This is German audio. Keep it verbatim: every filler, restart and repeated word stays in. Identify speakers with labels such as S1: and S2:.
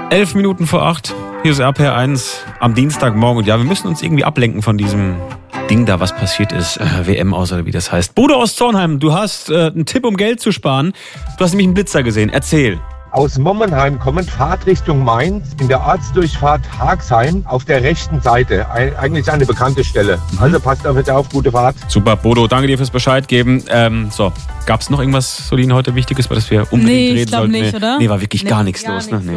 S1: Elf Minuten vor acht. Hier ist R P R eins am Dienstagmorgen. Und ja, wir müssen uns irgendwie ablenken von diesem Ding da, was passiert ist. Äh, W M aus, oder wie das heißt. Bodo aus Zornheim, du hast äh, einen Tipp, um Geld zu sparen. Du hast nämlich einen Blitzer gesehen. Erzähl.
S2: Aus Mommenheim kommend Fahrtrichtung Mainz in der Ortsdurchfahrt Haxheim auf der rechten Seite. Ein, eigentlich eine bekannte Stelle. Mhm. Also passt auf bitte auf, gute Fahrt.
S1: Super, Bodo, danke dir fürs Bescheid geben. Ähm, so, gab es noch irgendwas, so Ihnen heute wichtig ist, was wir unbedingt
S3: nee,
S1: reden
S3: ich glaub
S1: sollten?
S3: Nicht,
S1: nee,
S3: oder?
S1: nee, war wirklich
S3: nee,
S1: gar nichts
S3: gar
S1: los.
S3: nichts
S1: Ne? Nee.